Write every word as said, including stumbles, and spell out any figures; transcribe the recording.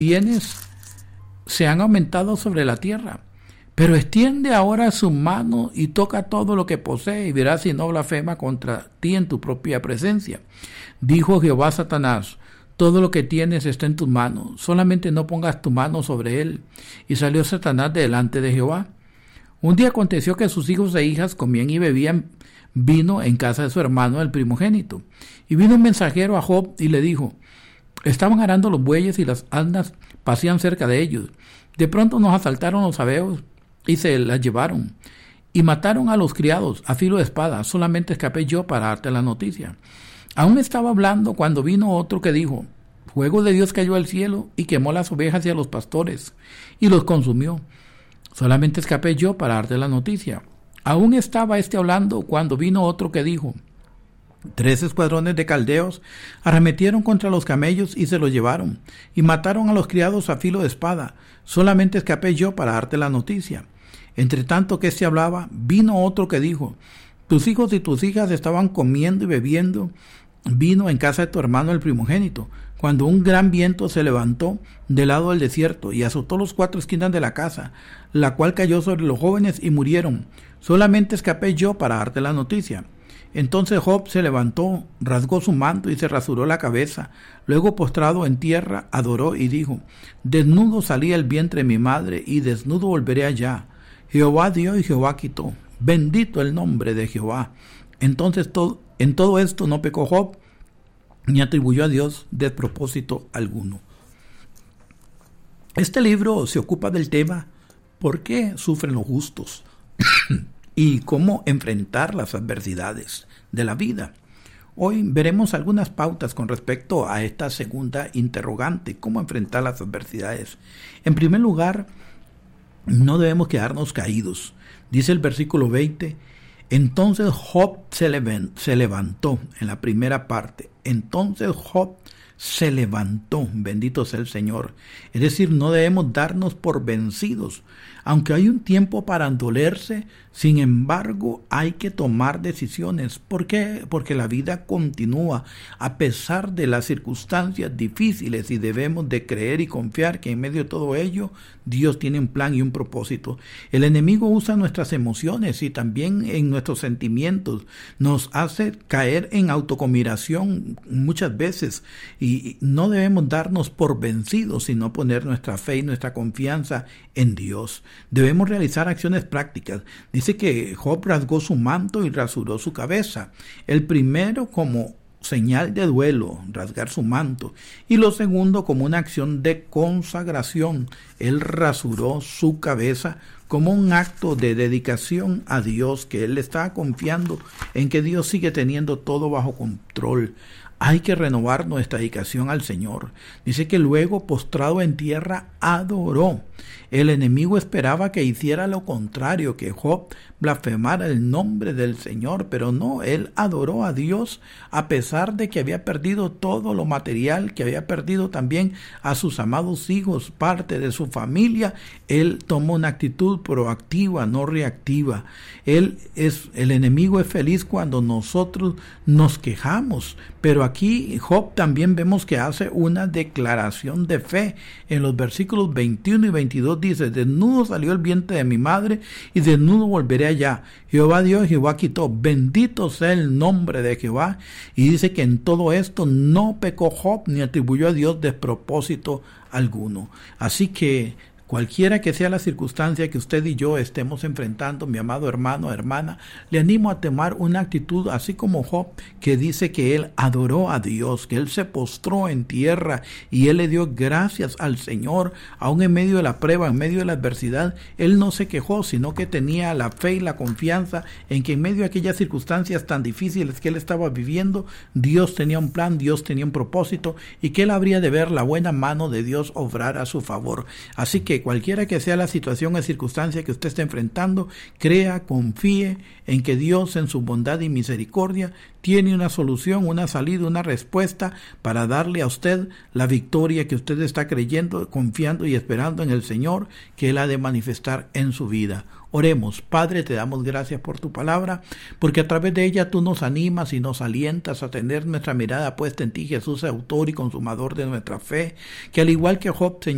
bienes se han aumentado sobre la tierra. Pero extiende ahora su mano y toca todo lo que posee y verás si no blasfema contra ti en tu propia presencia. Dijo Jehová a Satanás: todo lo que tienes está en tus manos, solamente no pongas tu mano sobre él. Y salió Satanás de delante de Jehová. Un día aconteció que sus hijos e hijas comían y bebían vino en casa de su hermano el primogénito. Y vino un mensajero a Job y le dijo: estaban arando los bueyes y las asnas pasían cerca de ellos. De pronto nos asaltaron los sabeos y se las llevaron, y mataron a los criados a filo de espada. Solamente escapé yo para darte la noticia. Aún estaba hablando cuando vino otro que dijo: fuego de Dios cayó al cielo y quemó las ovejas y a los pastores, y los consumió. Solamente escapé yo para darte la noticia. Aún estaba este hablando cuando vino otro que dijo: tres escuadrones de caldeos arremetieron contra los camellos y se los llevaron, y mataron a los criados a filo de espada. Solamente escapé yo para darte la noticia. Entre tanto que éste hablaba, vino otro que dijo: tus hijos y tus hijas estaban comiendo y bebiendo vino en casa de tu hermano el primogénito, cuando un gran viento se levantó del lado del desierto y azotó los cuatro esquinas de la casa, la cual cayó sobre los jóvenes y murieron. Solamente escapé yo para darte la noticia. Entonces Job se levantó, rasgó su manto y se rasuró la cabeza. Luego, postrado en tierra, adoró y dijo: desnudo salí el vientre de mi madre y desnudo volveré allá. Jehová dio y Jehová quitó. Bendito el nombre de Jehová. Entonces todo, en todo esto no pecó Job, ni atribuyó a Dios despropósito alguno. Este libro se ocupa del tema ¿por qué sufren los justos? Y cómo enfrentar las adversidades de la vida. Hoy veremos algunas pautas con respecto a esta segunda interrogante: ¿cómo enfrentar las adversidades? En primer lugar, no debemos quedarnos caídos. Dice el versículo veinte: entonces Job se levantó, en la primera parte. Entonces Job se levantó, bendito sea el Señor. Es decir, no debemos darnos por vencidos. Aunque hay un tiempo para dolerse, sin embargo, hay que tomar decisiones. ¿Por qué? Porque la vida continúa a pesar de las circunstancias difíciles, y debemos de creer y confiar que en medio de todo ello, Dios tiene un plan y un propósito. El enemigo usa nuestras emociones y también en nuestros sentimientos. Nos hace caer en autoconmiración muchas veces, y no debemos darnos por vencidos, sino poner nuestra fe y nuestra confianza en Dios. Debemos realizar acciones prácticas. Dice que Job rasgó su manto y rasuró su cabeza. El primero como señal de duelo, rasgar su manto, y lo segundo como una acción de consagración. Él rasuró su cabeza como un acto de dedicación a Dios, que él estaba confiando en que Dios sigue teniendo todo bajo control. Hay que renovar nuestra dedicación al Señor. Dice que luego, postrado en tierra, adoró. El enemigo esperaba que hiciera lo contrario, que Job blasfemara el nombre del Señor, pero no, él adoró a Dios a pesar de que había perdido todo lo material, que había perdido también a sus amados hijos, parte de su familia. Él tomó una actitud proactiva, no reactiva. Él es, el enemigo es feliz cuando nosotros nos quejamos, pero aquí Job también vemos que hace una declaración de fe. En los versículos veintiuno y veintidós dice: desnudo salió el vientre de mi madre y desnudo volveré allá. Jehová dio y Jehová quitó. Bendito sea el nombre de Jehová. Y dice que en todo esto no pecó Job ni atribuyó a Dios despropósito alguno. Así que cualquiera que sea la circunstancia que usted y yo estemos enfrentando, mi amado hermano, hermana, le animo a tomar una actitud así como Job, que dice que él adoró a Dios, que él se postró en tierra y él le dio gracias al Señor, aún en medio de la prueba, en medio de la adversidad. Él no se quejó, sino que tenía la fe y la confianza en que en medio de aquellas circunstancias tan difíciles que él estaba viviendo, Dios tenía un plan, Dios tenía un propósito, y que él habría de ver la buena mano de Dios obrar a su favor. Así que cualquiera que sea la situación o circunstancia que usted esté enfrentando, crea, confíe en que Dios, en su bondad y misericordia, tiene una solución, una salida, una respuesta para darle a usted la victoria que usted está creyendo, confiando y esperando en el Señor, que Él ha de manifestar en su vida. Oremos. Padre, te damos gracias por tu palabra, porque a través de ella tú nos animas y nos alientas a tener nuestra mirada puesta en ti, Jesús, autor y consumador de nuestra fe, que al igual que Job, Señor,